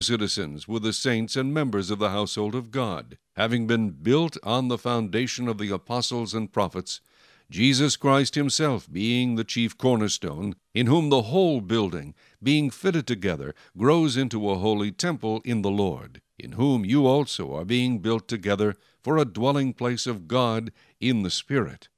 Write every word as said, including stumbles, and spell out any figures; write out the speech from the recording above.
citizens with the saints and members of the household of God, having been built on the foundation of the apostles and prophets, Jesus Christ himself being the chief cornerstone, in whom the whole building, being fitted together, grows into a holy temple in the Lord, in whom you also are being built together for a dwelling place of God in the Spirit.